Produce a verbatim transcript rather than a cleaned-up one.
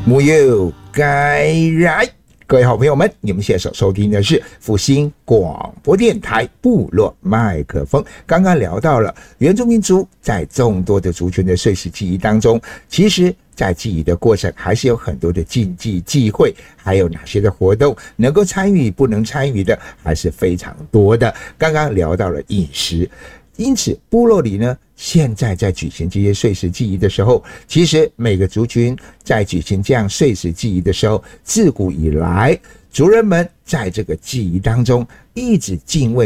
木有该来。各位好朋友们，你们现在所收听的是复兴广播电台部落麦克风。刚刚聊到了原住民族在众多的族群的岁时记忆当中，其实在记忆的过程还是有很多的禁忌忌讳，还有哪些的活动能够参与不能参与的还是非常多的。刚刚聊到了饮食，因此部落里呢，现在在举行这些岁时记忆的时候，其实每个族群在举行这样岁时记忆的时候，自古以来族人们在这个记忆当中一直敬畏